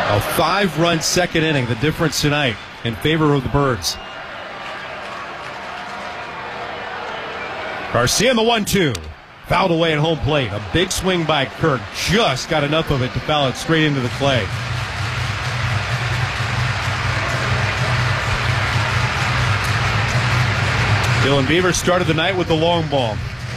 A 5-run second inning, the difference tonight in favor of the Birds. Garcia in the 1-2. Fouled away at home plate. A big swing by Kirk. Just got enough of it to foul it straight into the clay. Dylan Beavers started the night with the long ball.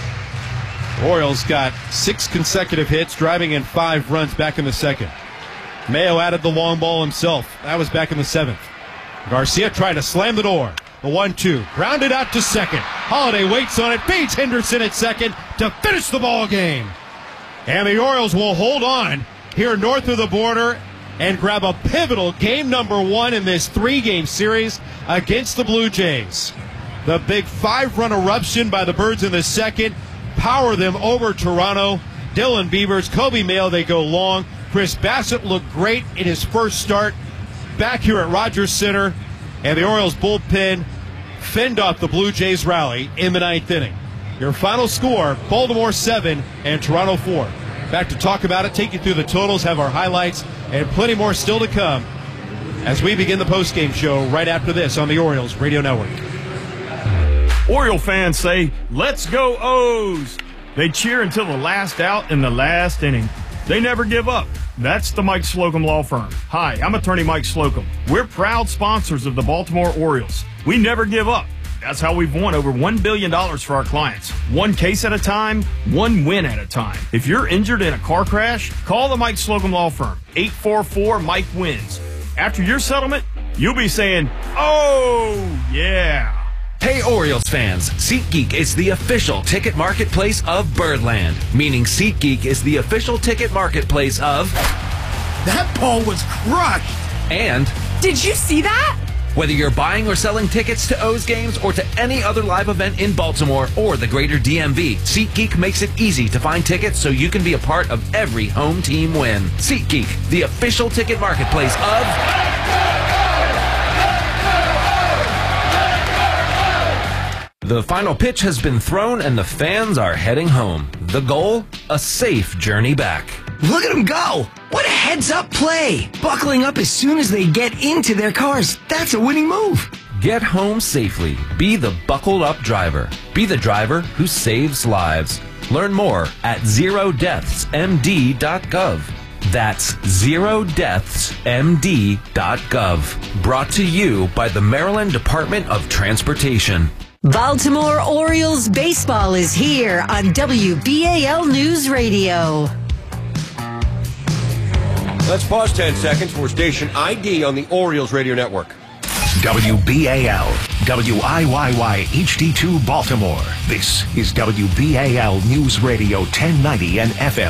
Orioles got 6 consecutive hits, driving in 5 runs back in the second. Mayo added the long ball himself. That was back in the 7th. Garcia tried to slam the door. The 1-2. Grounded out to second. Holiday waits on it. Beats Henderson at second to finish the ball game. And the Orioles will hold on here north of the border and grab a pivotal game number 1 in this 3-game series against the Blue Jays. The big 5-run eruption by the Birds in the second power them over Toronto. Dylan Beavers, Kobe Mayo, they go long. Chris Bassett looked great in his first start back here at Rogers Center. And the Orioles bullpen fend off the Blue Jays rally in the 9th inning. Your final score, Baltimore 7 and Toronto 4. Back to talk about it, take you through the totals, have our highlights, and plenty more still to come as we begin the postgame show right after this on the Orioles Radio Network. Oriole fans say, "Let's go O's." They cheer until the last out in the last inning. They never give up. That's the Mike Slocum Law Firm. Hi, I'm attorney Mike Slocum. We're proud sponsors of the Baltimore Orioles. We never give up. That's how we've won over $1 billion for our clients. One case at a time, one win at a time. If you're injured in a car crash, call the Mike Slocum Law Firm. 844-MIKE-WINS. After your settlement, you'll be saying, "Oh, yeah." Hey Orioles fans, SeatGeek is the official ticket marketplace of Birdland, meaning SeatGeek is the official ticket marketplace of... That ball was crushed! And... Did you see that? Whether you're buying or selling tickets to O's games or to any other live event in Baltimore or the greater DMV, SeatGeek makes it easy to find tickets so you can be a part of every home team win. SeatGeek, the official ticket marketplace of... The final pitch has been thrown and the fans are heading home. The goal? A safe journey back. Look at them go! What a heads-up play! Buckling up as soon as they get into their cars. That's a winning move. Get home safely. Be the buckled-up driver. Be the driver who saves lives. Learn more at zerodeathsmd.gov. That's zerodeathsmd.gov. Brought to you by the Maryland Department of Transportation. Baltimore Orioles baseball is here on WBAL News Radio. Let's pause 10 seconds for station ID on the Orioles Radio Network. WBAL, WIYY HD2 Baltimore. This is WBAL News Radio 1090 and FM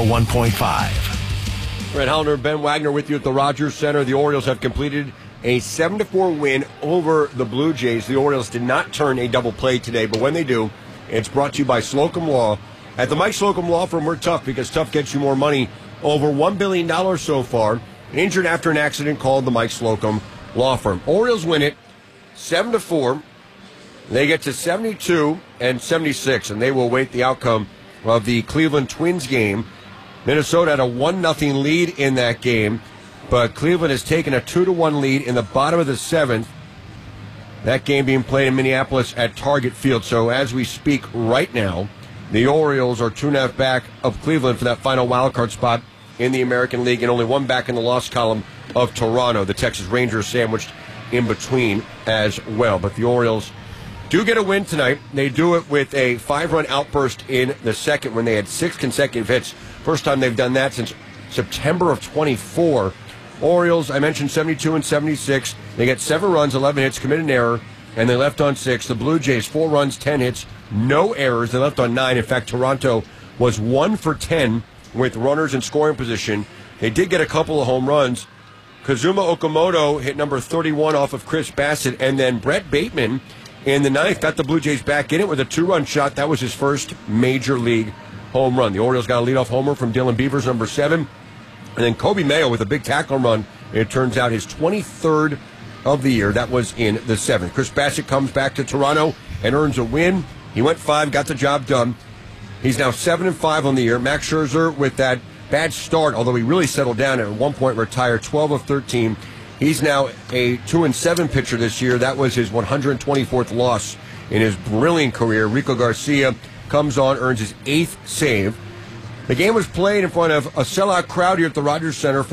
101.5. Brett Hollander, Ben Wagner with you at the Rogers Center. The Orioles have completed a 7-4 win over the Blue Jays. The Orioles did not turn a double play today, but when they do, it's brought to you by Slocum Law. At the Mike Slocum Law Firm, we're tough because tough gets you more money. Over $1 billion so far. Injured after an accident, called the Mike Slocum Law Firm. Orioles win it 7-4. They get to 72 and 76, and they will wait the outcome of the Cleveland Twins game. Minnesota had a 1-0 lead in that game, but Cleveland has taken a 2-1 lead in the bottom of the 7th. That game being played in Minneapolis at Target Field. So as we speak right now, the Orioles are 2.5 back of Cleveland for that final wildcard spot in the American League, and only 1 back in the loss column of Toronto. The Texas Rangers sandwiched in between as well. But the Orioles do get a win tonight. They do it with a 5-run outburst in the second when they had 6 consecutive hits. First time they've done that since September of 24. Orioles, I mentioned 72 and 76. They get 7 runs, 11 hits, committed an error, and they left on 6. The Blue Jays, 4 runs, 10 hits, no errors. They left on 9. In fact, Toronto was 1 for 10 with runners in scoring position. They did get a couple of home runs. Kazuma Okamoto hit number 31 off of Chris Bassett, and then Brett Bateman in the 9th got the Blue Jays back in it with a 2-run shot. That was his first major league home run. The Orioles got a leadoff homer from Dylan Beavers, number 7. And then Kobe Mayo with a big tackle run. It turns out his 23rd of the year. That was in the 7th. Chris Bassett comes back to Toronto and earns a win. He went 5, got the job done. He's now 7-5 on the year. Max Scherzer with that bad start, although he really settled down and at one point retired 12 of 13. He's now a 2-7 pitcher this year. That was his 124th loss in his brilliant career. Rico Garcia comes on, earns his 8th save. The game was played in front of a sellout crowd here at the Rogers Center,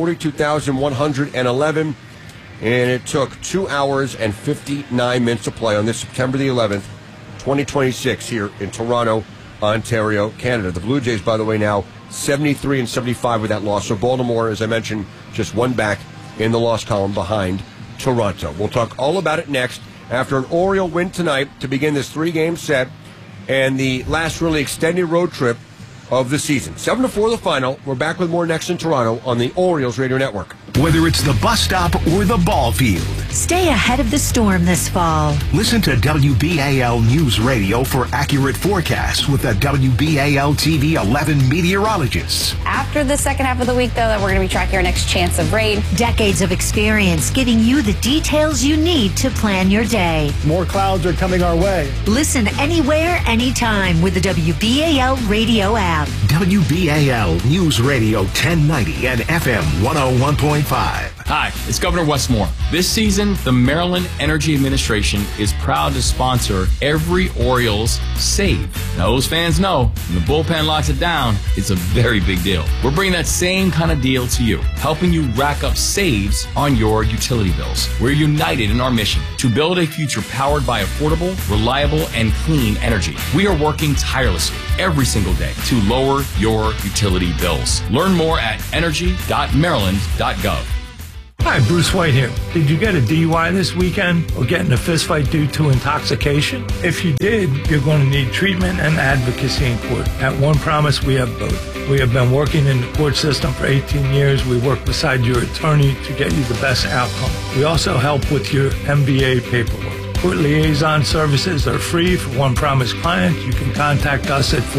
42,111, and it took 2 hours and 59 minutes to play on this September the 11th, 2026 here in Toronto, Ontario, Canada. The Blue Jays, by the way, now 73 and 75 with that loss. So Baltimore, as I mentioned, just one back in the loss column behind Toronto. We'll talk all about it next after an Oriole win tonight to begin this 3-game set and the last really extended road trip of the season. 7-4 the final. We're back with more next in Toronto on the Orioles Radio Network. Whether it's the bus stop or the ball field, Stay ahead of the storm this fall. listen to WBAL News Radio for accurate forecasts with the WBAL TV 11 meteorologists. After the second half of the week, though, that we're going to be tracking our next chance of rain. Decades of experience giving you the details you need to plan your day. More clouds are coming our way. Listen anywhere, anytime with the WBAL radio app. WBAL News Radio 1090 and FM 101.5. Hi, it's Governor Westmore. This season, the Maryland Energy Administration is proud to sponsor every Orioles save. Now, those fans know when the bullpen locks it down, it's a very big deal. We're bringing that same kind of deal to you, helping you rack up saves on your utility bills. We're united in our mission to build a future powered by affordable, reliable, and clean energy. We are working tirelessly every single day to lower your utility bills. Learn more at energy.maryland.gov. Hi, Bruce White here. Did you get a DUI this weekend or get in a fistfight due to intoxication? If you did, you're going to need treatment and advocacy in court. At One Promise, we have both. We have been working in the court system for 18 years. We work beside your attorney to get you the best outcome. We also help with your MBA paperwork. Court liaison services are free for One Promise clients. You can contact us at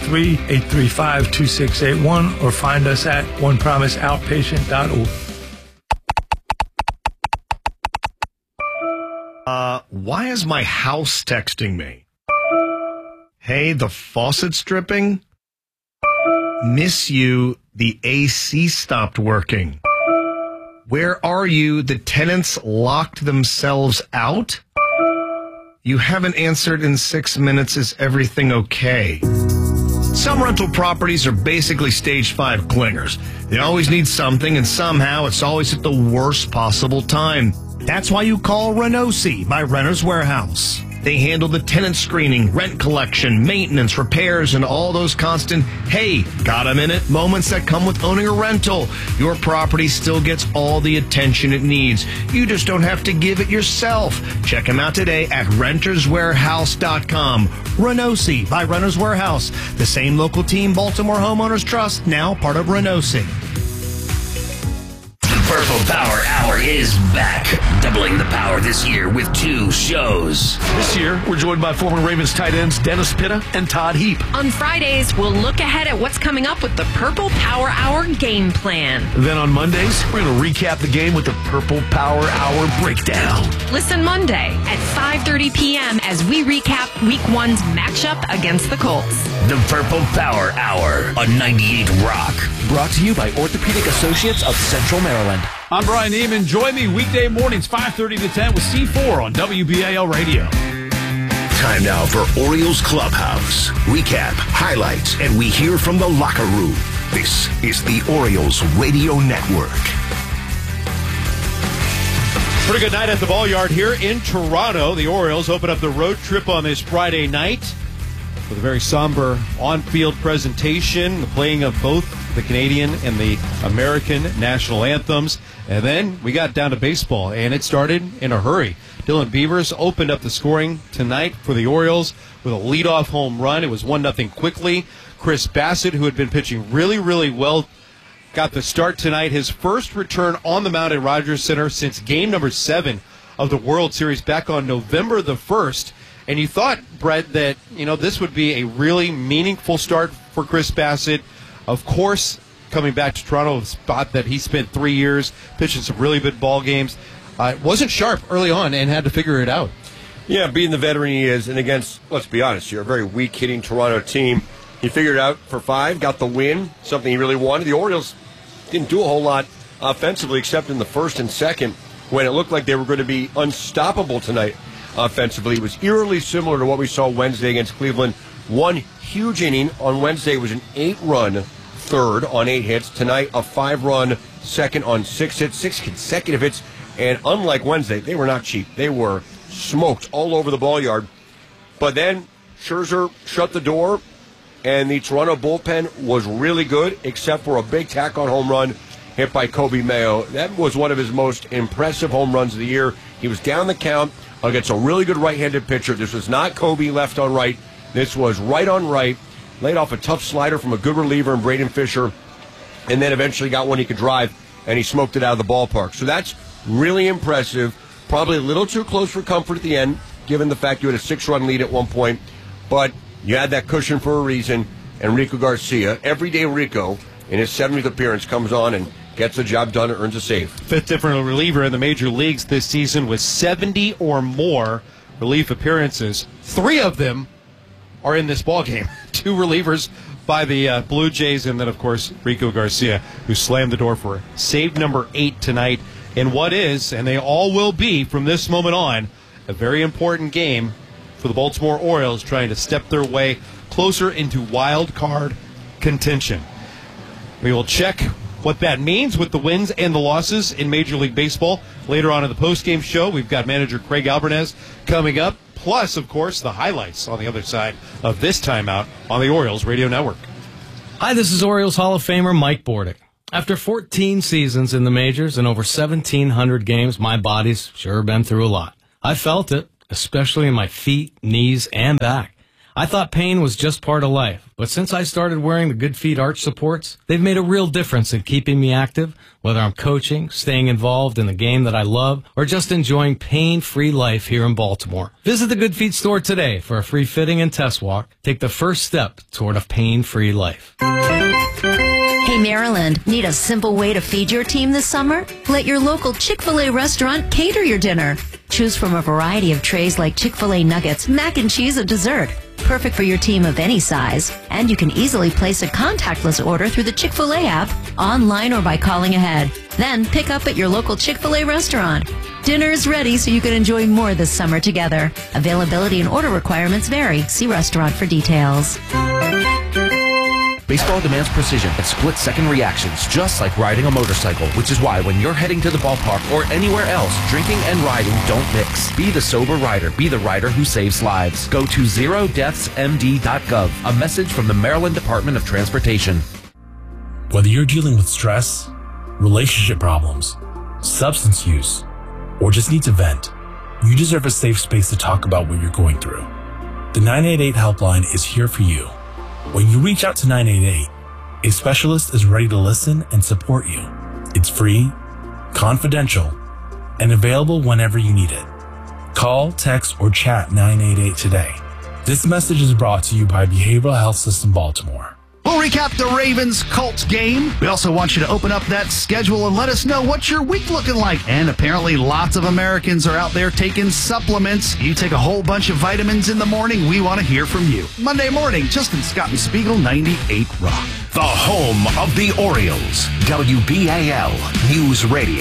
443-835-2681 or find us at onepromiseoutpatient.org. Why is my house texting me? Hey, the faucet's dripping? Miss you, the AC stopped working. Where are you? The tenants locked themselves out? You haven't answered in 6 minutes. Is everything okay? Some rental properties are basically stage 5 clingers. They always need something, and somehow it's always at the worst possible time. That's why you call Renosi by Renter's Warehouse. They handle the tenant screening, rent collection, maintenance, repairs, and all those constant, hey, got a minute moments that come with owning a rental. Your property still gets all the attention it needs. You just don't have to give it yourself. Check them out today at renterswarehouse.com. Renosi by Renter's Warehouse. The same local team Baltimore Homeowners Trust, now part of Renosi. Purple Power Hour is back, doubling the power this year with 2 shows. This year, we're joined by former Ravens tight ends Dennis Pitta and Todd Heap. On Fridays, we'll look ahead at what's coming up with the Purple Power Hour game plan. Then on Mondays, we're going to recap the game with the Purple Power Hour breakdown. Listen Monday at 5:30 p.m. as we recap Week 1's matchup against the Colts. The Purple Power Hour on 98 Rock. Brought to you by Orthopedic Associates of Central Maryland. I'm Brian Neiman. Join me weekday mornings 5:30 to 10 with C4 on WBAL Radio. Time now for Orioles Clubhouse. Recap, highlights, and we hear from the locker room. This is the Orioles Radio Network. Pretty good night at the Ball Yard here in Toronto. The Orioles open up the road trip on this Friday night with a very somber on-field presentation, the playing of both the Canadian and the American national anthems. And then we got down to baseball, and it started in a hurry. Dylan Beavers opened up the scoring tonight for the Orioles with a leadoff home run. It was 1-0 quickly. Chris Bassett, who had been pitching really, really well, got the start tonight. His first return on the mound at Rogers Center since game number 7 of the World Series back on November the 1st. And you thought, Brett, that this would be a really meaningful start for Chris Bassett. Of course, coming back to Toronto, a spot that he spent 3 years pitching some really good ball games. Wasn't sharp early on and had to figure it out. Yeah, being the veteran he is, and against, let's be honest, you're a very weak hitting Toronto team. He figured it out for 5, got the win, something he really wanted. The Orioles didn't do a whole lot offensively except in the first and second when it looked like they were going to be unstoppable tonight offensively. It was eerily similar to what we saw Wednesday against Cleveland. One huge inning on Wednesday was an 8-run third on 8 hits. Tonight, a 5-run second on 6 hits, 6 consecutive hits. And unlike Wednesday, they were not cheap. They were smoked all over the ball yard. But then Scherzer shut the door, and the Toronto bullpen was really good, except for a big tack-on home run hit by Coby Mayo. That was one of his most impressive home runs of the year. He was down the count against a really good right-handed pitcher. This was not Coby left on right. This was right on right. Laid off a tough slider from a good reliever in Braden Fisher, and then eventually got one he could drive, and he smoked it out of the ballpark. So that's really impressive. Probably a little too close for comfort at the end, given the fact you had a 6-run lead at one point. But you had that cushion for a reason. And Rico Garcia, everyday Rico, in his 70th appearance, comes on and gets the job done and earns a save. 5th different reliever in the major leagues this season with 70 or more relief appearances. 3 of them are in this ballgame. 2 relievers by the Blue Jays, and then, of course, Rico Garcia, who slammed the door for save number 8 tonight in what is, and they all will be from this moment on, a very important game for the Baltimore Orioles trying to step their way closer into wild card contention. We will check what that means with the wins and the losses in Major League Baseball later on in the postgame show. We've got manager Craig Albernez coming up, plus, of course, the highlights on the other side of this timeout on the Orioles Radio Network. Hi, this is Orioles Hall of Famer Mike Bordick. After 14 seasons in the majors and over 1,700 games, my body's sure been through a lot. I felt it, especially in my feet, knees, and back. I thought pain was just part of life, but since I started wearing the Good Feet arch supports, they've made a real difference in keeping me active, whether I'm coaching, staying involved in the game that I love, or just enjoying pain-free life here in Baltimore. Visit the Good Feet store today for a free fitting and test walk. Take the first step toward a pain-free life. Hey, Maryland, need a simple way to feed your team this summer? Let your local Chick-fil-A restaurant cater your dinner. Choose from a variety of trays like Chick-fil-A nuggets, mac and cheese, and dessert. Perfect for your team of any size. And you can easily place a contactless order through the Chick-fil-A app, online or by calling ahead. Then pick up at your local Chick-fil-A restaurant. Dinner is ready so you can enjoy more this summer together. Availability and order requirements vary. See restaurant for details. Baseball demands precision and split-second reactions, just like riding a motorcycle, which is why when you're heading to the ballpark or anywhere else, drinking and riding don't mix. Be the sober rider. Be the rider who saves lives. Go to zerodeathsmd.gov. A message from the Maryland Department of Transportation. Whether you're dealing with stress, relationship problems, substance use, or just need to vent, you deserve a safe space to talk about what you're going through. The 988 helpline is here for you. When you reach out to 988, a specialist is ready to listen and support you. It's free, confidential, and available whenever you need it. Call, text, or chat 988 today. This message is brought to you by Behavioral Health System Baltimore. We'll recap the Ravens-Colts game. We also want you to open up that schedule and let us know what's your week looking like. And apparently lots of Americans are out there taking supplements. You take a whole bunch of vitamins in the morning. We want to hear from you. Monday morning, Justin Scott and Spiegel, 98 Rock. The home of the Orioles, WBAL News Radio.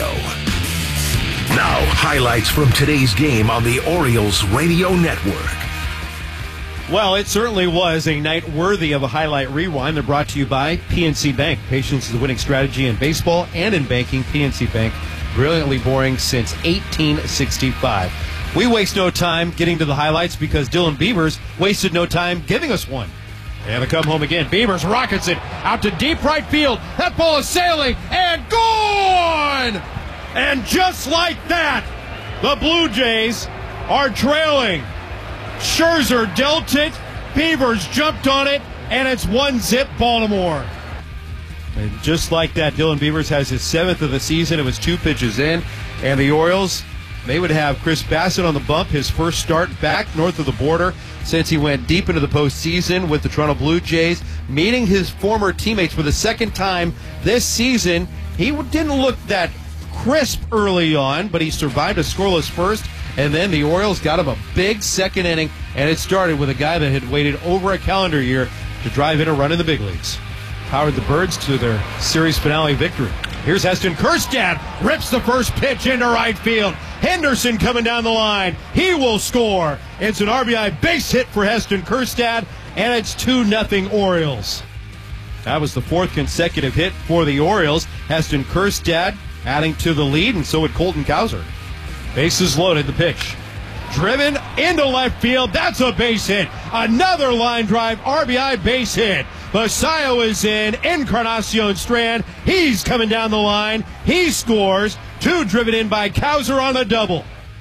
Now, highlights from today's game on the Orioles Radio Network. Well, it certainly was a night worthy of a highlight rewind. They're brought to you by PNC Bank. Patience is the winning strategy in baseball and in banking. PNC Bank, brilliantly boring since 1865. We waste no time getting to the highlights because Dylan Beavers wasted no time giving us one. And they come home again. Beavers rockets it out to deep right field. That ball is sailing and gone! And just like that, the Blue Jays are trailing. Scherzer dealt it, Beavers jumped on it, and it's 1-0 Baltimore. And just like that, Dylan Beavers has his 7th of the season. It was 2 pitches in, and the Orioles, they would have Chris Bassett on the bump, his first start back north of the border since he went deep into the postseason with the Toronto Blue Jays, meeting his former teammates for the second time this season. He didn't look that crisp early on, but he survived a scoreless first. And then the Orioles got him a big second inning, and it started with a guy that had waited over a calendar year to drive in a run in the big leagues. Powered the Birds to their series finale victory. Here's Heston Kjerstad, rips the first pitch into right field. Henderson coming down the line. He will score. It's an RBI base hit for Heston Kjerstad, and it's 2-0 Orioles. That was the fourth consecutive hit for the Orioles. Heston Kjerstad adding to the lead, and so would Colton Cowser. Bases loaded, the pitch. Driven into left field. That's a base hit. Another line drive, RBI base hit. Basayo is in. Encarnacion Strand. He's coming down the line. He scores. 2 driven in by Cowser on a double.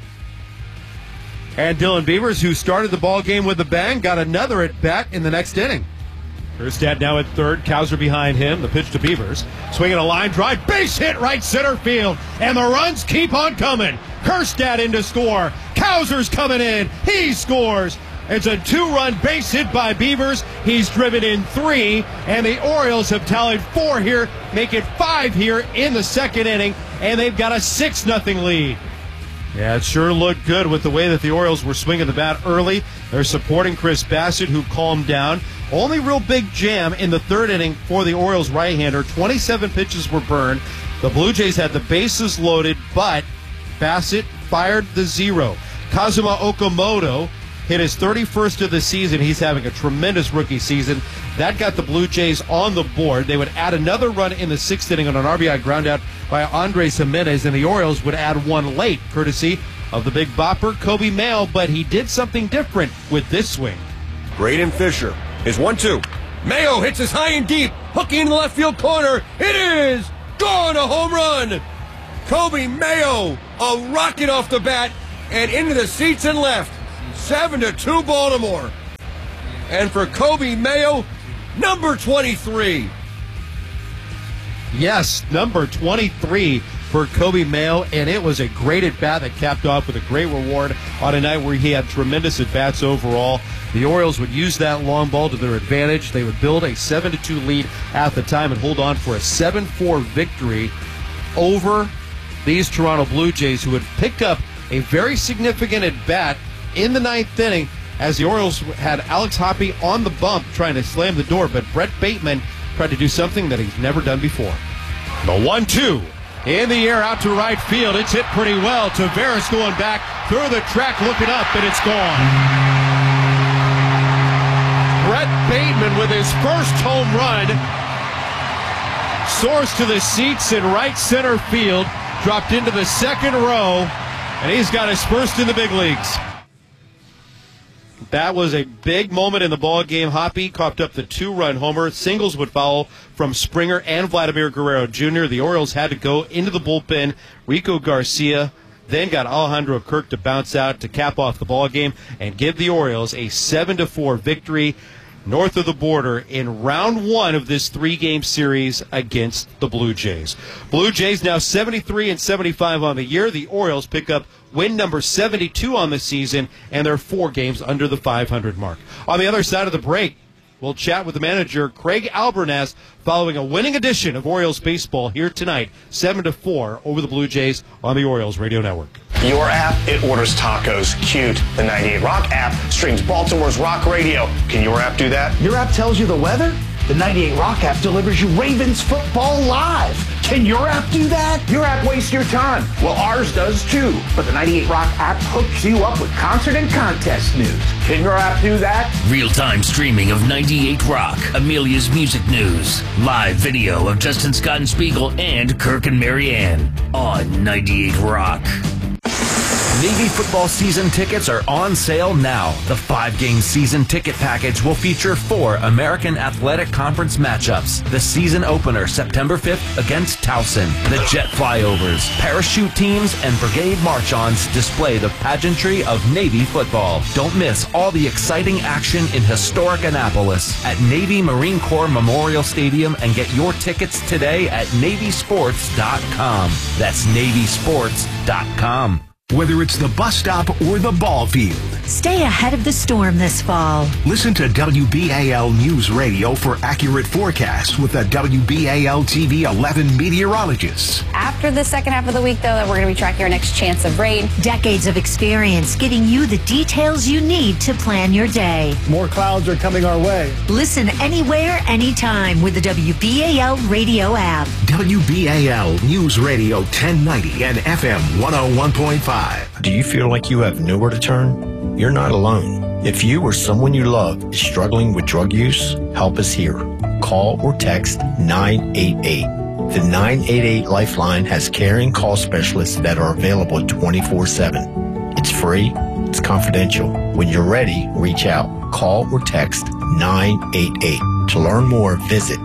And Dylan Beavers, who started the ball game with a bang, got another at bat in the next inning. Kjerstad now at third, Cowser behind him. The pitch to Beavers. Swinging a line drive, base hit right center field. And the runs keep on coming. Kjerstad in to score. Cowser's coming in. He scores. It's a 2-run base hit by Beavers. He's driven in 3, and the Orioles have tallied 4 here, make it 5 here in the second inning, and they've got a 6-0 lead. Yeah, it sure looked good with the way that the Orioles were swinging the bat early. They're supporting Chris Bassett, who calmed down. Only real big jam in the third inning for the Orioles right-hander. 27 pitches were burned. The Blue Jays had the bases loaded, but Bassett fired the 0. Kazuma Okamoto hit his 31st of the season. He's having a tremendous rookie season. That got the Blue Jays on the board. They would add another run in the 6th inning on an RBI ground out by Andres Jimenez, and the Orioles would add one late, courtesy of the big bopper, Kobe Mayo, but he did something different with this swing. Braden Fisher is 1-2. Mayo hits his high and deep, hooking in the left field corner. It is gone, a home run. Kobe Mayo, a rocket off the bat and into the seats and left. 7-2 Baltimore. And for Kobe Mayo, number 23. Yes, number 23 for Kobe Mayo, and it was a great at-bat that capped off with a great reward on a night where he had tremendous at-bats overall. The Orioles would use that long ball to their advantage. They would build a 7-2 lead at the time and hold on for a 7-4 victory over these Toronto Blue Jays, who had picked up a very significant at-bat in the 9th inning as the Orioles had Alex Hoppe on the bump trying to slam the door, but Brett Bateman tried to do something that he's never done before. The 1-2 in the air out to right field. It's hit pretty well. Taveras going back through the track, looking up, and it's gone. Brett Bateman with his first home run soars to the seats in right center field, dropped into the second row, and he's got his first in the big leagues. That was a big moment in the ball game. Hoppe coughed up the 2-run homer. Singles would follow from Springer and Vladimir Guerrero Jr. The Orioles had to go into the bullpen. Rico Garcia then got Alejandro Kirk to bounce out to cap off the ball game and give the Orioles a 7-4 victory north of the border in round 1 of this 3-game series against the Blue Jays. Blue Jays now 73-75 on the year. The Orioles pick up win number 72 on the season, and they're 4 games under the 500 mark. On the other side of the break, we'll chat with the manager, Craig Albernaz, following a winning edition of Orioles baseball here tonight, 7-4 over the Blue Jays on the Orioles Radio Network. Your app, it orders tacos. Cute. The 98 Rock app streams Baltimore's rock radio. Can your app do that? Your app tells you the weather? The 98 Rock app delivers you Ravens football live. Can your app do that? Your app wastes your time. Well, ours does too. But the 98 Rock app hooks you up with concert and contest news. Can your app do that? Real-time streaming of 98 Rock, Amelia's music news, live video of Justin Scott and Spiegel and Kirk and Marianne on 98 Rock. Navy football season tickets are on sale now. The 5-game season ticket package will feature 4 American Athletic Conference matchups. The season opener, September 5th, against Towson. The jet flyovers, parachute teams, and brigade march-ons display the pageantry of Navy football. Don't miss all the exciting action in historic Annapolis at Navy Marine Corps Memorial Stadium, and get your tickets today at NavySports.com. That's NavySports.com. Whether it's the bus stop or the ball field. Stay ahead of the storm this fall. Listen to WBAL News Radio for accurate forecasts with the WBAL TV 11 meteorologists. After the second half of the week, though, we're going to be tracking our next chance of rain. Decades of experience getting you the details you need to plan your day. More clouds are coming our way. Listen anywhere, anytime with the WBAL radio app. WBAL News Radio 1090 and FM 101.5. Do you feel like you have nowhere to turn? You're not alone. If you or someone you love is struggling with drug use, help is here. Call or text 988. The 988 Lifeline has caring call specialists that are available 24/7. It's free. It's confidential. When you're ready, reach out. Call or text 988. To learn more, visit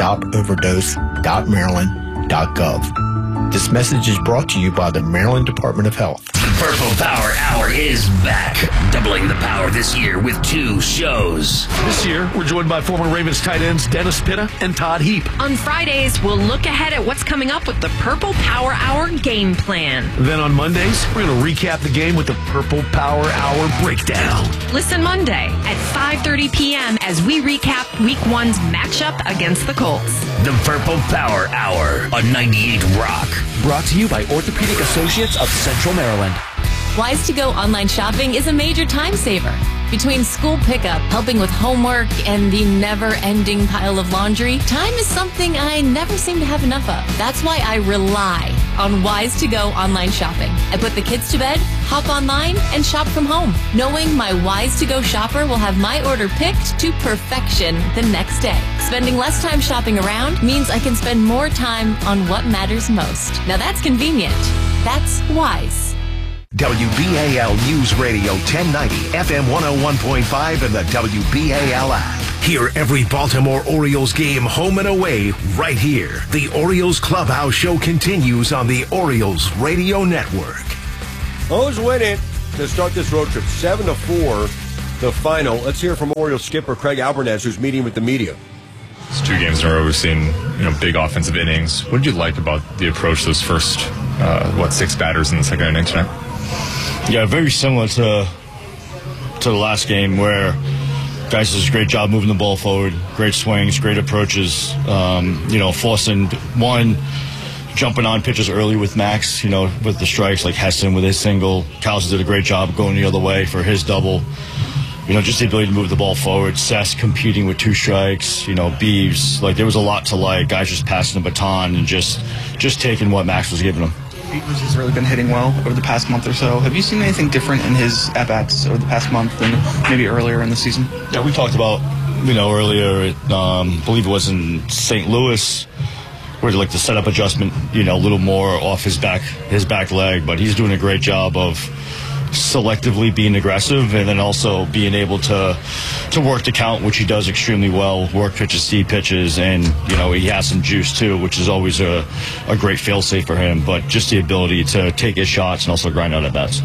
stopoverdose.maryland.gov. This message is brought to you by the Maryland Department of Health. Purple Power Hour is back, doubling the power this year with 2 shows. This year, we're joined by former Ravens tight ends Dennis Pitta and Todd Heap. On Fridays, we'll look ahead at what's coming up with the Purple Power Hour game plan. Then on Mondays, we're going to recap the game with the Purple Power Hour breakdown. Listen Monday at 5:30 p.m. as we recap Week 1's matchup against the Colts. The Purple Power Hour on 98 Rock. Brought to you by Orthopedic Associates of Central Maryland. Wise to Go online shopping is a major time saver. Between school pickup, helping with homework, and the never-ending pile of laundry, time is something I never seem to have enough of. That's why I rely on Wise to Go online shopping. I put the kids to bed, hop online, and shop from home, knowing my Wise to Go shopper will have my order picked to perfection the next day. Spending less time shopping around means I can spend more time on what matters most. Now that's convenient. That's Wise. WBAL News Radio 1090, FM 101.5, and the WBAL app. Hear every Baltimore Orioles game home and away right here. The Orioles Clubhouse Show continues on the Orioles Radio Network. O's win it to start this road trip, 7-4, the final. Let's hear from Orioles skipper Craig Albernez, who's meeting with the media. It's 2 games in a row we've seen, big offensive innings. What did you like about the approach those first, 6 batters in the second inning tonight? Yeah, very similar to the last game where guys does a great job moving the ball forward, great swings, great approaches, forcing one, jumping on pitches early with Max, with the strikes, like Heston with his single. Cowles did a great job going the other way for his double. Just the ability to move the ball forward. Sess competing with 2 strikes, Beeves. There was a lot to like. Guys just passing the baton and just taking what Max was giving them. Beavers has really been hitting well over the past month or so. Have you seen anything different in his at-bats over the past month than maybe earlier in the season? Yeah, we talked about, earlier, I believe it was in St. Louis, where the setup adjustment, a little more off his back leg, but he's doing a great job of selectively being aggressive and then also being able to work the count, which he does extremely well, work pitches, see pitches, and he has some juice too, which is always a great fail-safe for him, but just the ability to take his shots and also grind out at bats.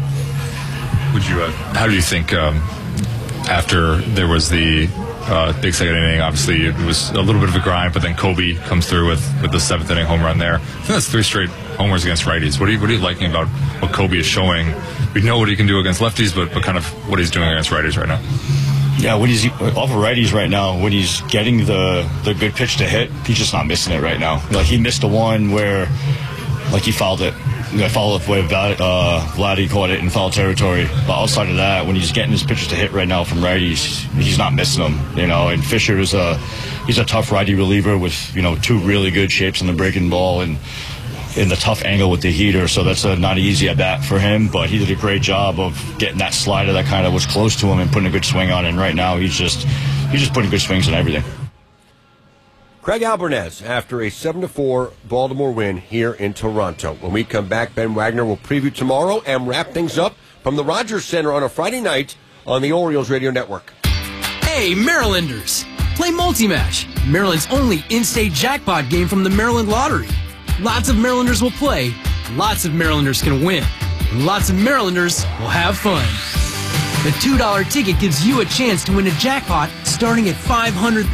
How do you think after there was the big second inning, obviously it was a little bit of a grind, but then Kobe comes through with the 7th inning home run there. I think that's 3 straight homers against righties. What are you liking about what Kobe is showing? We know what he can do against lefties, but kind of what he's doing against righties right now. Yeah, when he's off of righties right now, when he's getting the good pitch to hit, he's just not missing it right now. He missed a one where he fouled it. Fouled it the way Vladdy caught it in foul territory. But outside of that, when he's getting his pitches to hit right now from righties, he's not missing them. And Fisher is he's a tough righty reliever with 2 really good shapes on the breaking ball and in the tough angle with the heater, so that's not easy at bat for him, but he did a great job of getting that slider that kind of was close to him and putting a good swing on it, and right now he's just putting good swings on everything. Craig Albernez after a 7-4 Baltimore win here in Toronto. When we come back, Ben Wagner will preview tomorrow and wrap things up from the Rogers Center on a Friday night on the Orioles Radio Network. Hey, Marylanders! Play Multi-Match, Maryland's only in-state jackpot game from the Maryland Lottery. Lots of Marylanders will play, lots of Marylanders can win, and lots of Marylanders will have fun. The $2 ticket gives you a chance to win a jackpot starting at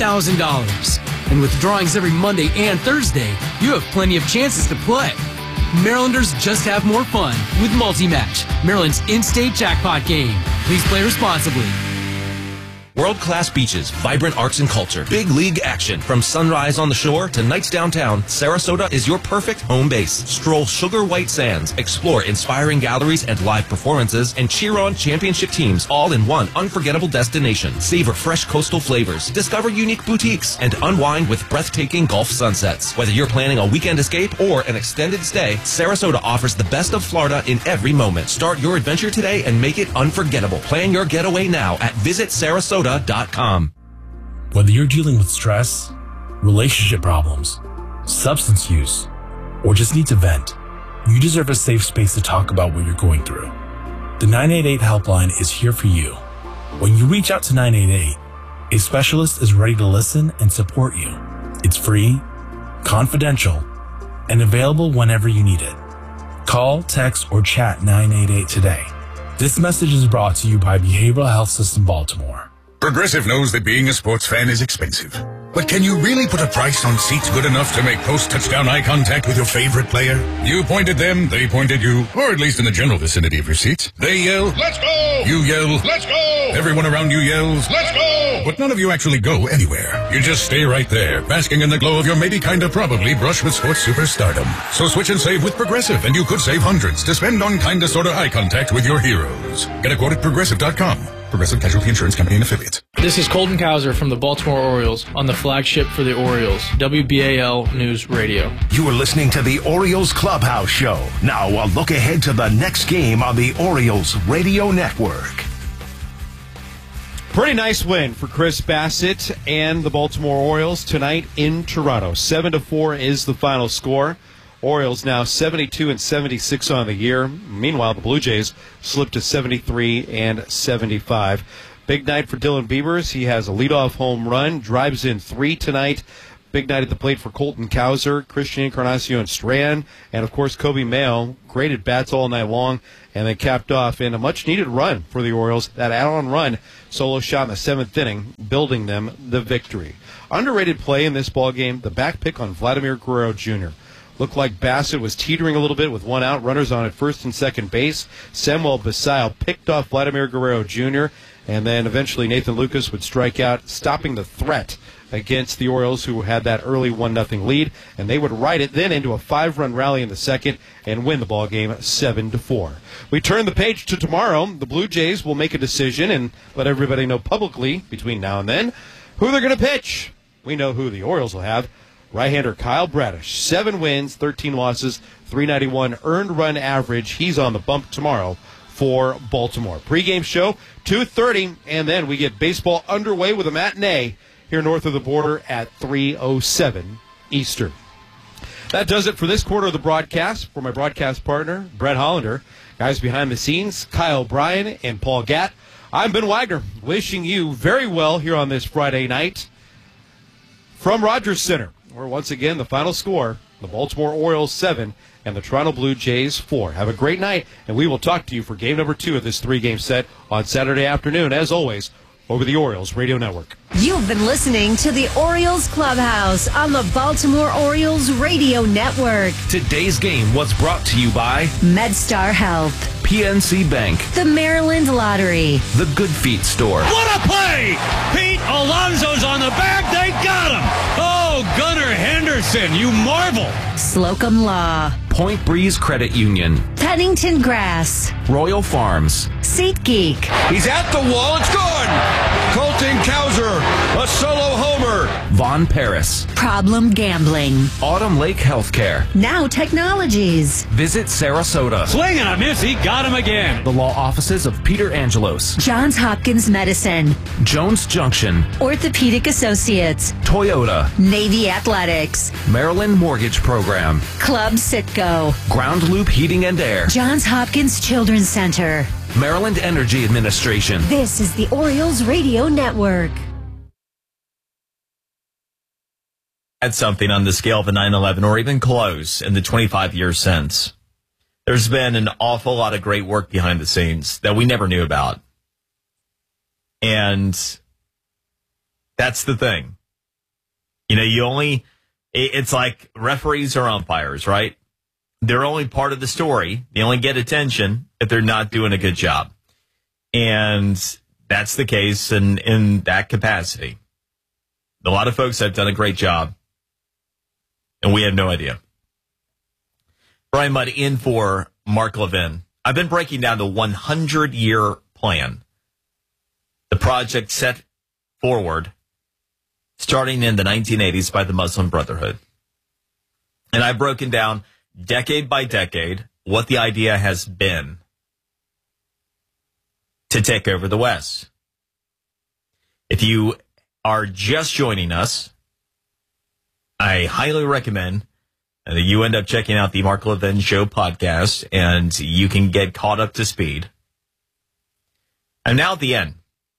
$500,000. And with drawings every Monday and Thursday, you have plenty of chances to play. Marylanders just have more fun with Multi-Match, Maryland's in-state jackpot game. Please play responsibly. World-class beaches, vibrant arts and culture, big league action. From sunrise on the shore to nights downtown, Sarasota is your perfect home base. Stroll sugar white sands, explore inspiring galleries and live performances, and cheer on championship teams all in one unforgettable destination. Savor fresh coastal flavors, discover unique boutiques, and unwind with breathtaking Gulf sunsets. Whether you're planning a weekend escape or an extended stay, Sarasota offers the best of Florida in every moment. Start your adventure today and make it unforgettable. Plan your getaway now at visitsarasota.com. Whether you're dealing with stress, relationship problems, substance use, or just need to vent, you deserve a safe space to talk about what you're going through. The 988 helpline is here for you. When you reach out to 988, a specialist is ready to listen and support you. It's free, confidential, and available whenever you need it. Call, text, or chat 988 today. This message is brought to you by Behavioral Health System Baltimore. Progressive knows that being a sports fan is expensive. But can you really put a price on seats good enough to make post-touchdown eye contact with your favorite player? You pointed them, they pointed you, or at least in the general vicinity of your seats. They yell, "Let's go!" You yell, "Let's go!" Everyone around you yells, "Let's go!" But none of you actually go anywhere. You just stay right there, basking in the glow of your maybe kinda probably brush with sports superstardom. So switch and save with Progressive, and you could save hundreds to spend on kinda sorta eye contact with your heroes. Get a quote at Progressive.com. Progressive Casualty Insurance Company and Affiliates. This is Colton Cowser from the Baltimore Orioles on the flagship for the Orioles, WBAL News Radio. You are listening to the Orioles Clubhouse Show. Now a look ahead to the next game on the Orioles Radio Network. Pretty nice win for Chris Bassett and the Baltimore Orioles tonight in Toronto. 7-4 is the final score. Orioles now 72 and 76 on the year. Meanwhile, the Blue Jays slipped to 73 and 75. Big night for Dylan Beavers. He has a leadoff home run, drives in 3 tonight. Big night at the plate for Colton Cowser, Christian Encarnacion Strand, and of course Kobe Mayo. Great at bats all night long, and they capped off in a much-needed run for the Orioles. That add-on run, solo shot in the 7th inning, building them the victory. Underrated play in this ballgame, the back pick on Vladimir Guerrero Jr. Looked like Bassett was teetering a little bit with one out, runners on at first and second base. Samuel Basail picked off Vladimir Guerrero Jr., and then eventually Nathan Lucas would strike out, stopping the threat against the Orioles, who had that early 1-0 lead, and they would ride it then into a 5-run rally in the second and win the ball game 7-4. We turn the page to tomorrow. The Blue Jays will make a decision and let everybody know publicly between now and then who they're going to pitch. We know who the Orioles will have. Right-hander Kyle Bradish, 7 wins, 13 losses, 391 earned run average. He's on the bump tomorrow for Baltimore. Pre-game show, 2:30, and then we get baseball underway with a matinee here north of the border at 3:07 Eastern. That does it for this quarter of the broadcast. For my broadcast partner, Brett Hollander, guys behind the scenes, Kyle Bryan and Paul Gatt, I'm Ben Wagner, wishing you very well here on this Friday night from Rogers Center, where once again the final score, the Baltimore Orioles 7 and the Toronto Blue Jays 4. Have a great night, and we will talk to you for game number 2 of this 3-game set on Saturday afternoon, as always, over the Orioles Radio Network. You've been listening to the Orioles Clubhouse on the Baltimore Orioles Radio Network. Today's game was brought to you by MedStar Health, PNC Bank, the Maryland Lottery, the Good Feet Store. What a play! Pete Alonso's on the back. They got him. Oh, Gunnar Henderson, you marvel. Slocum Law, Point Breeze Credit Union, Pennington Grass, Royal Farms, SeatGeek. He's at the wall. It's good. Colton Cowser, a solo homer. Von Paris, Problem Gambling, Autumn Lake Healthcare, Now Technologies. Visit Sarasota. Swing and a miss. He got him again. The law offices of Peter Angelos, Johns Hopkins Medicine, Jones Junction, Orthopedic Associates, Toyota, Navy Athletics, Maryland Mortgage Program, Club Sitco, Ground Loop Heating and Air, Johns Hopkins Children's Center, Maryland Energy Administration. This is the Orioles Radio Network. Had something on the scale of a 9/11 or even close in the 25 years since. There's been an awful lot of great work behind the scenes that we never knew about. And that's the thing. You know, it's like referees or umpires, right? they're only part of the story. They only get attention if they're not doing a good job. And that's the case in that capacity. A lot of folks have done a great job, and we have no idea. Brian Mudd in for Mark Levin. I've been breaking down the 100-year plan, the project set forward starting in the 1980s by the Muslim Brotherhood. And I've broken down decade by decade what the idea has been to take over the West. If you are just joining us, I highly recommend that you end up checking out the Mark Levin Show podcast, and you can get caught up to speed. And now at the end,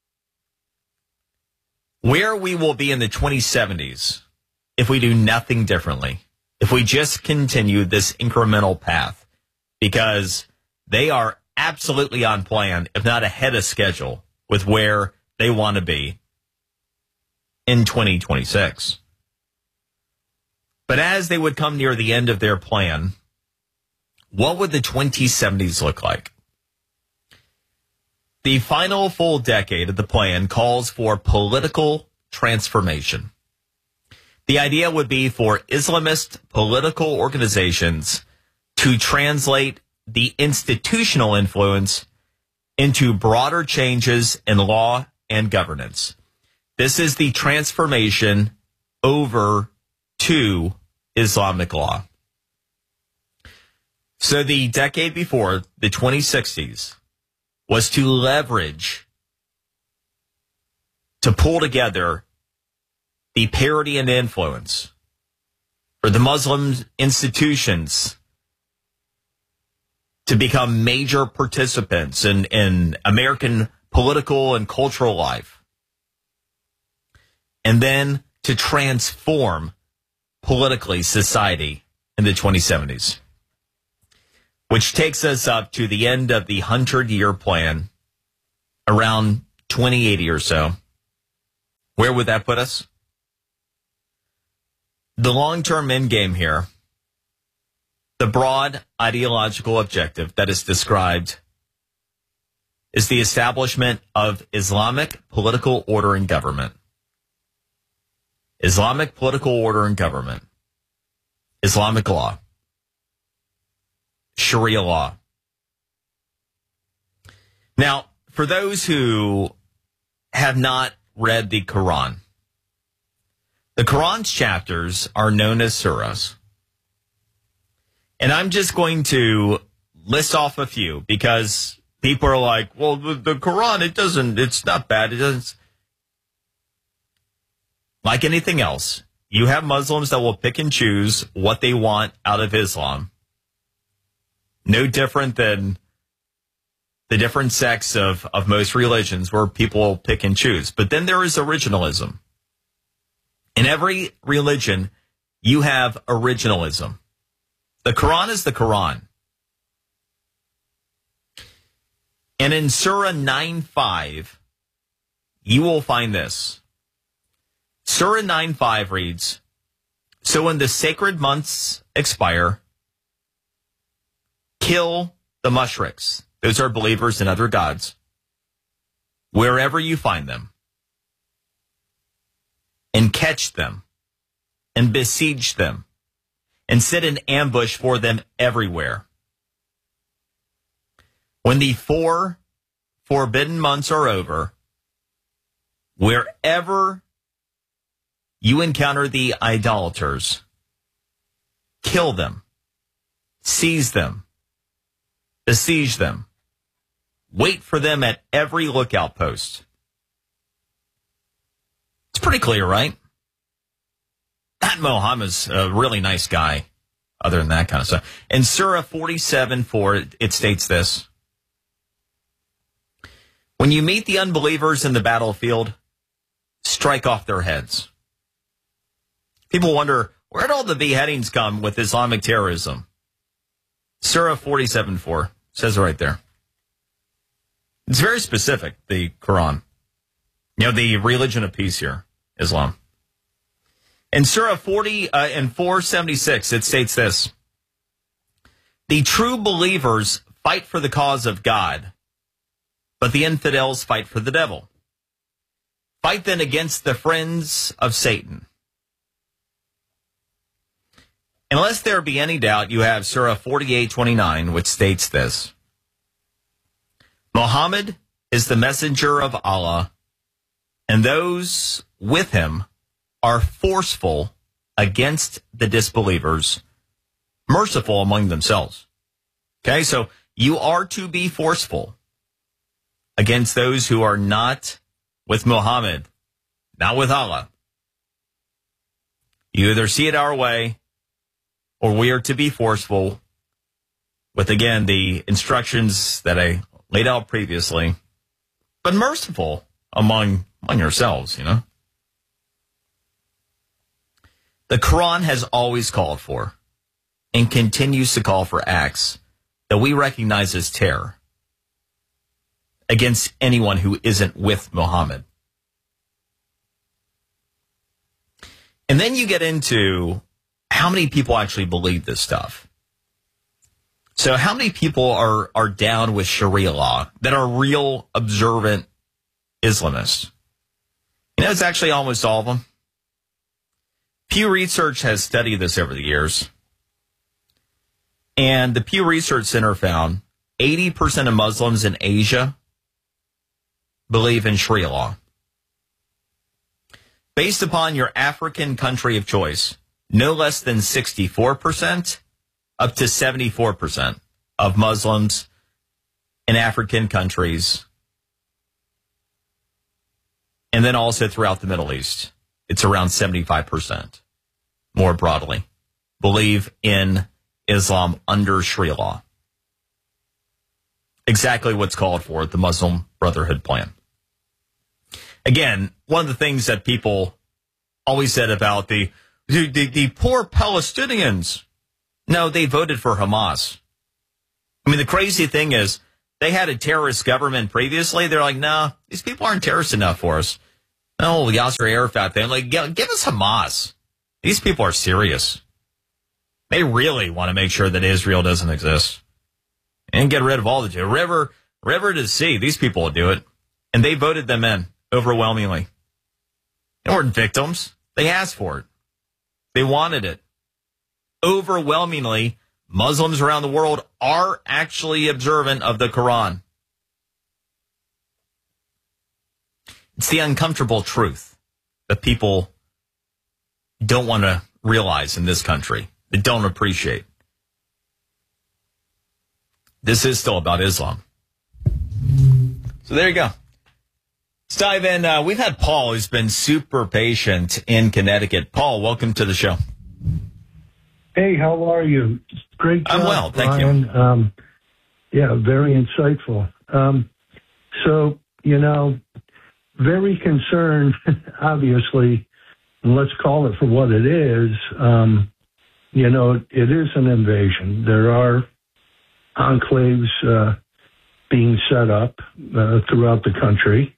where we will be in the 2070s if we do nothing differently, if we just continue this incremental path, because they are absolutely on plan, if not ahead of schedule, with where they want to be in 2026. But as they would come near the end of their plan, what would the 2070s look like? The final full decade of the plan calls for political transformation. The idea would be for Islamist political organizations to translate the institutional influence into broader changes in law and governance. This is the transformation over to Islamic law. So the decade before, the 2060s, was to leverage, to pull together the parity and influence for the Muslim institutions to become major participants in American political and cultural life, and then to transform politically society in the 2070s, which takes us up to the end of the 100-year plan, around 2080 or so. Where would that put us? The long-term end game here, the broad ideological objective that is described, is the establishment of Islamic political order and government. Islamic political order and government. Islamic law. Sharia law. Now, for those who have not read the Quran, the Quran's chapters are known as surahs. And I'm just going to list off a few because people are like, well, the Quran, it's not bad. It doesn't. Like anything else, you have Muslims that will pick and choose what they want out of Islam. No different than the different sects of most religions where people pick and choose. But then there is originalism. In every religion, you have originalism. The Quran is the Quran. And in Surah 9:5, you will find this. Surah 9:5 reads, "So when the sacred months expire, kill the mushriks," those are believers in other gods, "wherever you find them, and catch them, and besiege them, and sit in ambush for them everywhere. When the 4 forbidden months are over, wherever you encounter the idolaters, kill them, seize them, besiege them, wait for them at every lookout post." It's pretty clear, right? That Muhammad's a really nice guy, other than that kind of stuff. In Surah 47:4, it states this: "When you meet the unbelievers in the battlefield, strike off their heads." People wonder, where'd all the beheadings come with Islamic terrorism? Surah 47:4 says it right there. It's very specific, the Quran. You know, the religion of peace here, Islam. In Surah 40 and 476, it states this: The true believers fight for the cause of God, but the infidels fight for the devil. Fight then against the friends of Satan. Unless there be any doubt, you have Surah 48:29, which states this: Muhammad is the messenger of Allah, and those with him are forceful against the disbelievers, merciful among themselves. Okay, so you are to be forceful against those who are not with Muhammad, not with Allah. You either see it our way, or we are to be forceful with, again, the instructions that I laid out previously, but merciful among yourselves, you know. The Quran has always called for and continues to call for acts that we recognize as terror against anyone who isn't with Muhammad. And then you get into how many people actually believe this stuff. So how many people are down with Sharia law that are real observant Islamists? You know, it's actually almost all of them. Pew Research has studied this over the years. And the Pew Research Center found 80% of Muslims in Asia believe in Sharia law. Based upon your African country of choice, no less than 64%, up to 74% of Muslims in African countries, and then also throughout the Middle East, it's around 75%, more broadly, believe in Islam under Sharia law. Exactly what's called for at the Muslim Brotherhood plan. Again, one of the things that people always said about the poor Palestinians, no, they voted for Hamas. I mean, the crazy thing is they had a terrorist government previously. They're like, nah, these people aren't terrorists enough for us. No, Yasser Arafat, they're like, give us Hamas. These people are serious. They really want to make sure that Israel doesn't exist and get rid of all the river to the sea. These people will do it. And they voted them in overwhelmingly. They weren't victims. They asked for it. They wanted it. Overwhelmingly, Muslims around the world are actually observant of the Quran. It's the uncomfortable truth that people don't want to realize in this country. They don't appreciate. This is still about Islam. So there you go. Let's dive in. We've had Paul, who's been super patient in Connecticut. Paul, welcome to the show. Hey, how are you? Great job, I'm well, thank Brian. Yeah, very insightful. So, you know, very concerned, obviously, and let's call it for what it is. You know, it is an invasion. There are enclaves being set up throughout the country.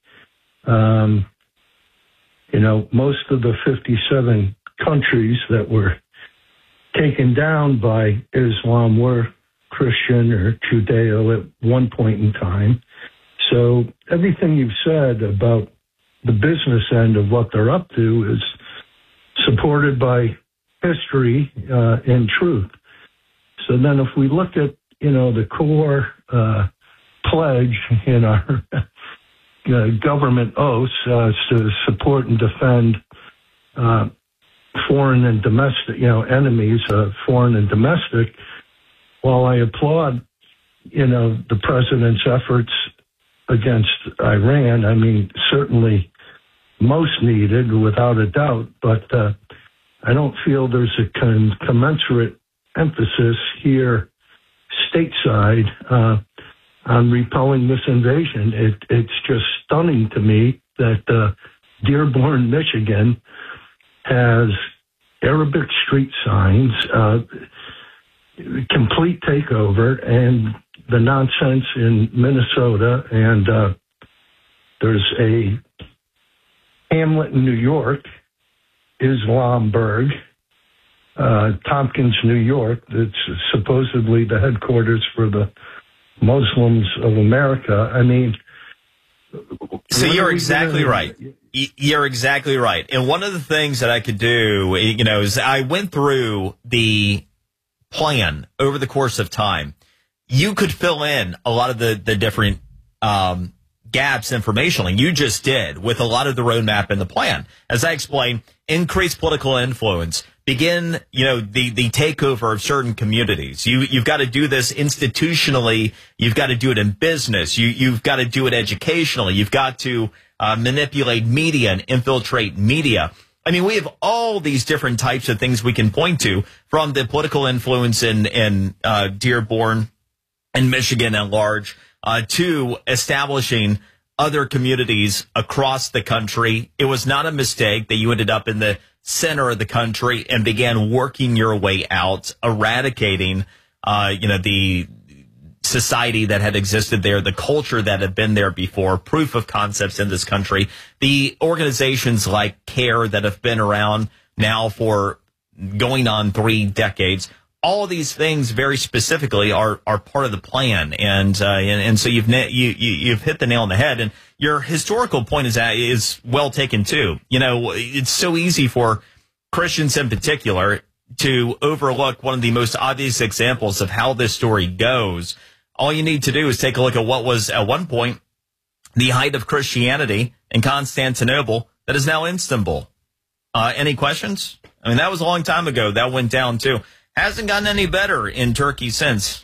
You know, most of the 57 countries that were taken down by Islam were Christian or Judeo at one point in time. So everything you've said about the business end of what they're up to is supported by history and truth. So then if we look at, you know, the core pledge in our government oaths to support and defend foreign and domestic, you know, enemies, foreign and domestic, while I applaud, you know, the president's efforts against Iran, I mean, certainly most needed, without a doubt, but I don't feel there's a commensurate emphasis here stateside on repelling this invasion. It's just stunning to me that Dearborn, Michigan has Arabic street signs, complete takeover, and the nonsense in Minnesota, and there's a hamlet in New York, Islamburg, Tompkins, New York. It's supposedly the headquarters for the Muslims of America. I mean, so you're exactly right. You're exactly right. And one of the things that I could do, is I went through the plan over the course of time. You could fill in a lot of the different gaps informationally. You just did with a lot of the roadmap in the plan. As I explained, increase political influence, begin, the takeover of certain communities. You've got to do this institutionally. You've got to do it in business. You've got to do it educationally. You've got to manipulate media and infiltrate media. I mean, we have all these different types of things we can point to, from the political influence in Dearborn and Michigan at large, to establishing other communities across the country. It was not a mistake that you ended up in the center of the country and began working your way out, eradicating, the society that had existed there, the culture that had been there before, proof of concepts in this country, the organizations like CARE that have been around now for going on 3 decades. All of these things very specifically are part of the plan. And so you've hit the nail on the head. And your historical point is well taken too. It's so easy for Christians in particular to overlook one of the most obvious examples of how this story goes. All you need to do is take a look at what was at one point the height of Christianity in Constantinople that is now Istanbul. Any questions? I mean, that was a long time ago. That went down too. Hasn't gotten any better in Turkey since.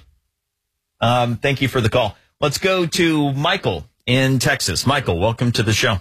Thank you for the call. Let's go to Michael in Texas. Michael, welcome to the show.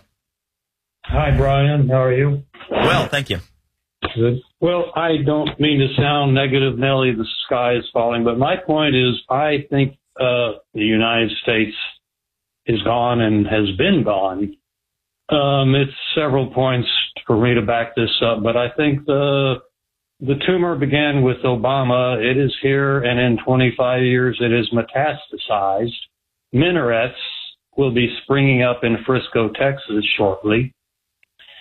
Hi, Brian. How are you? Well, thank you. Good. Well, I don't mean to sound negative, Nelly, the sky is falling, but my point is I think the United States is gone and has been gone. It's several points for me to back this up, but I think the tumor began with Obama. It is here, and in 25 years, it is metastasized. Minarets will be springing up in Frisco, Texas shortly.